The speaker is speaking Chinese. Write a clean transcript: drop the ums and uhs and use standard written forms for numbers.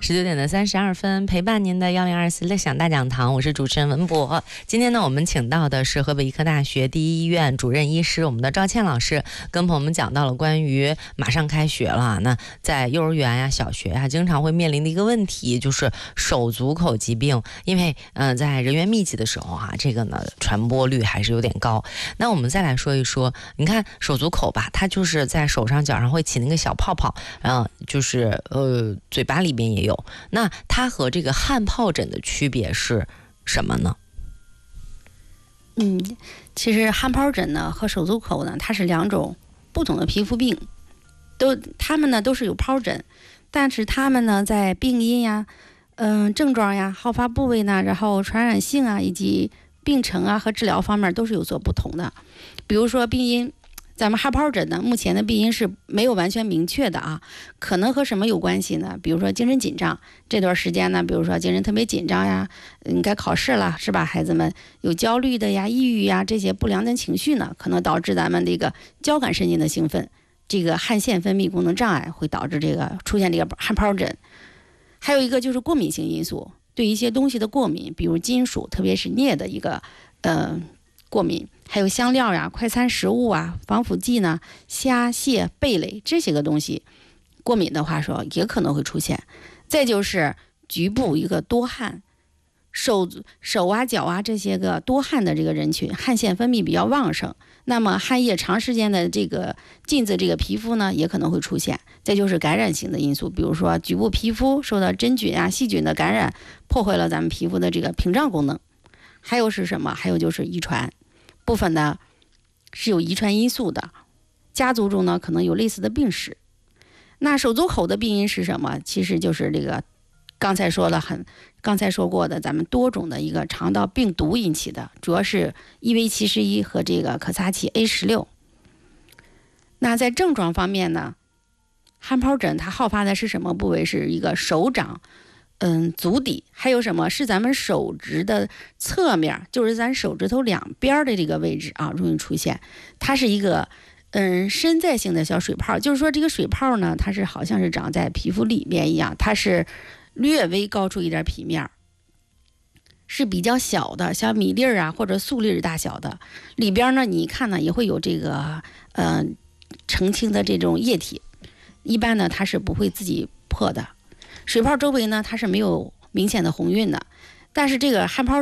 19:32，陪伴您的1024乐享大讲堂，我是主持人文博。今天呢，我们请到的是河北医科大学第一医院主任医师我们的赵倩老师，跟朋友们讲到了关于马上开学了，那在幼儿园呀、小学呀，经常会面临的一个问题就是手足口疾病，因为在人员密集的时候这个呢传播率还是有点高。那我们再来说一说，你看手足口吧，它就是在手上脚上会起那个小泡泡，就是嘴巴里边也有。那它和这个汗疱疹的区别是什么呢？ 其实汗疱疹呢和手足口呢，它是两种不同的皮肤病，它们呢都是有疱疹，但是它们呢在病因呀、症状呀、好发部位呢，然后传染性啊以及病程啊和治疗方面都是有所不同的。比如说病因，咱们汗疱疹呢，目前的病因是没有完全明确的可能和什么有关系呢？比如说精神紧张，这段时间呢，比如说精神特别紧张呀，该考试了是吧？孩子们有焦虑的呀、抑郁呀，这些不良的情绪呢，可能导致咱们这个交感神经的兴奋，这个汗腺分泌功能障碍，会导致这个出现这个汗疱疹。还有一个就是过敏性因素，对一些东西的过敏，比如金属，特别是镍的一个过敏，还有香料呀、快餐食物啊、防腐剂呢、虾蟹贝类这些个东西，过敏的话说也可能会出现。再就是局部一个多汗，手啊脚啊这些个多汗的这个人群，汗腺分泌比较旺盛，那么汗液长时间的这个浸在这个皮肤呢，也可能会出现。再就是感染性的因素，比如说局部皮肤受到真菌啊、细菌的感染，破坏了咱们皮肤的这个屏障功能。还有是什么？还有就是遗传，部分呢是有遗传因素的，家族中呢可能有类似的病史。那手足口的病因是什么？其实就是这个刚才说过的咱们多种的一个肠道病毒引起的，主要是EV71和这个可萨奇 A16。那在症状方面呢，汗疱疹它好发的是什么部位？是一个手掌、足底，还有什么是咱们手指的侧面，就是咱手指头两边的这个位置容易出现。它是一个深在性的小水泡，就是说这个水泡呢，它是好像是长在皮肤里面一样，它是略微高出一点皮面，是比较小的，像米粒或者粟粒大小的，里边呢你一看呢也会有这个澄清的这种液体，一般呢它是不会自己破的。水泡周围呢它是没有明显的红晕的，但是这个汗疱